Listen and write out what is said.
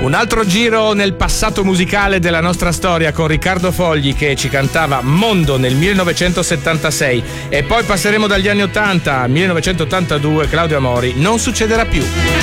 Un altro giro nel passato musicale della nostra storia con Riccardo Fogli che ci cantava Mondo nel 1976 e poi passeremo dagli anni 80 al 1982, Claudio Amori, Non succederà più.